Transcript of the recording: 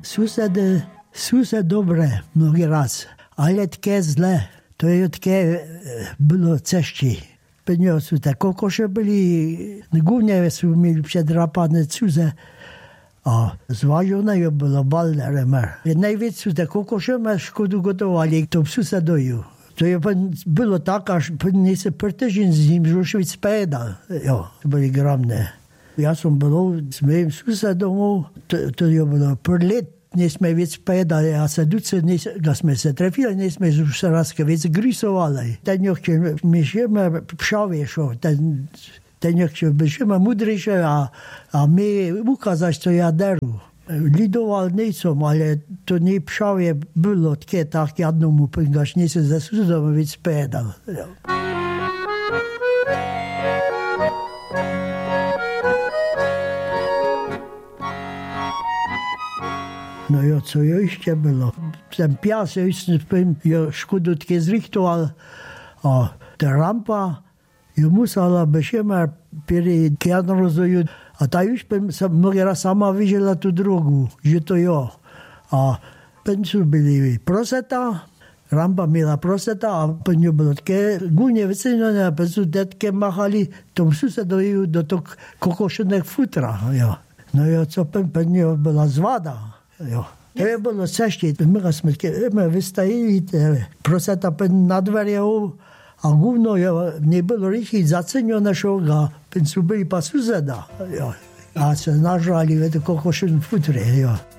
Sused dobre, mnogi raz, ale tke zle. To je tke bylo cešti. Penio su te kokoše byli, głównie su mieli przedrapane cuze, a zważone je było balderemer. Najwięcej su te kokosze ma szkodu gotowali, to susedoju. To je było tak, aż nie se per tydzień z nim zrušiť spedal. Jo, to byli gramne. Ja som bol s mojim susedom, to je bylo per let, nesme viac spedali, a sa duce, da sme se trefili, nesme sa raz viac grysovali. Ten nechče mi žijeme pšaviešo, ten nechče žijeme mudrejšie a mi ukázať, čo ja deru. Lidoval nejsom, ale to nie pšavie bylo tke tak jednomu, až nie sa za susedom viac spedal. Jo. No jo, co ještě bylo. Ten pias, jo škodu tke zrichtoval a ta rampa, jo musela bešema pěri kjadrozoju. A ta už sa mnohé raz sama vyžila tu drogu, že to jo. A pencu byli proseta, rampa měla proseta a pencu bylo tke gůně vyceněné a pencu detke machali tomu susedoju do toho kokošených futra, jo. No jo, co pencu byla zvada. Jo. To je bylo ceště, my vystajili proseta na dverě a gówno nie było richtig zaceňované šoga, pencu byli pa suseda. Jo. A se nažrali v kokošenom futre. Jo.